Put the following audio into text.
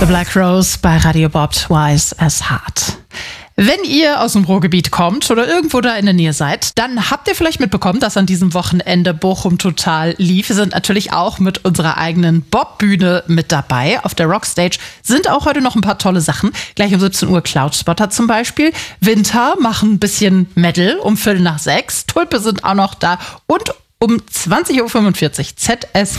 The Black Rose bei Radio Bob, Twice as Hard. Wenn ihr aus dem Ruhrgebiet kommt oder irgendwo da in der Nähe seid, dann habt ihr vielleicht mitbekommen, dass an diesem Wochenende Bochum total lief. Wir sind natürlich auch mit unserer eigenen Bob-Bühne mit dabei. Auf der Rockstage sind auch heute noch ein paar tolle Sachen. Gleich um 17 Uhr Cloudspotter zum Beispiel. Winter machen ein bisschen Metal um 5:45. Tulpe sind auch noch da. Und um 20:45 Uhr ZS